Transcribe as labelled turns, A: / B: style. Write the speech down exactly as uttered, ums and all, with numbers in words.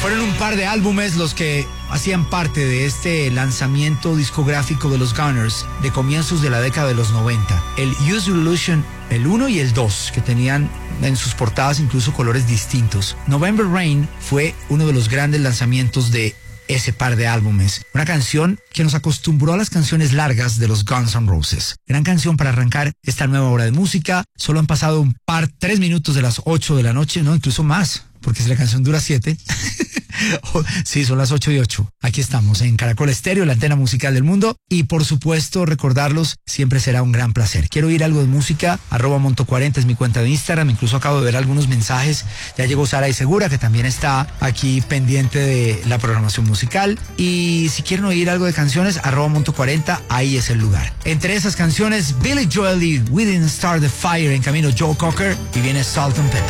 A: Fueron un par de álbumes los que hacían parte de este lanzamiento discográfico de los Gunners de comienzos de la década de los noventa. El Use Your Illusion, el uno y el dos, que tenían en sus portadas incluso colores distintos. November Rain fue uno de los grandes lanzamientos de ese par de álbumes. Una canción que nos acostumbró a las canciones largas de los Guns N' Roses. Gran canción para arrancar esta nueva hora de música. Solo han pasado un par, tres minutos de las ocho de la noche, no, incluso más, porque si la canción dura siete. Sí, son las ocho y ocho. Aquí estamos en Caracol Estéreo, la antena musical del mundo. Y por supuesto, recordarlos siempre será un gran placer. Quiero oír algo de música, arroba monto cuarenta es mi cuenta de Instagram. Incluso acabo de ver algunos mensajes. Ya llegó Sara y Segura, que también está aquí pendiente de la programación musical. Y si quieren oír algo de canciones, arroba monto cuarenta, ahí es el lugar. Entre esas canciones, Billy Joel y We Didn't Start the Fire, en camino Joe Cocker, y viene Salt and Pepper.